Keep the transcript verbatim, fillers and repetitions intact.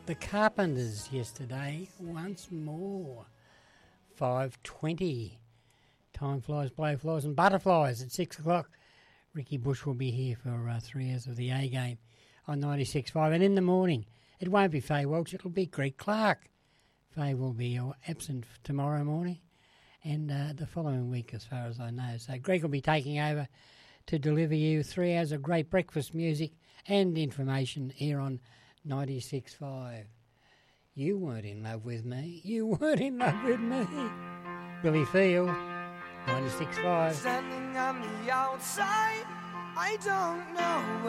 The Carpenters yesterday, once more. five twenty. Time flies, blow flies and butterflies at six o'clock. Ricky Bush will be here for uh, three hours of the A game on ninety-six point five. And in the morning, it won't be Faye Walsh, it'll be Greg Clark. Faye will be absent tomorrow morning and uh, the following week as far as I know. So Greg will be taking over to deliver you three hours of great breakfast music and information here on ninety-six point five. You weren't in love with me. You weren't in love with me. Billy Field, ninety-six point five. Standing on the outside, I don't know